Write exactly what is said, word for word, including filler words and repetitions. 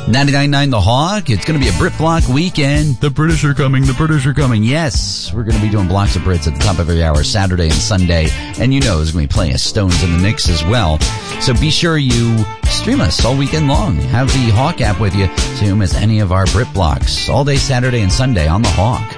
ninety-nine point nine The Hawk. It's going to be a Brit Block weekend. The British are coming. The British are coming. Yes, we're going to be doing blocks of Brits at the top of every hour, Saturday and Sunday. And you know there's going to be plenty of Stones in the mix as well. So be sure you stream us all weekend long. Have the Hawk app with you to miss any of our Brit Blocks all day Saturday and Sunday on The Hawk.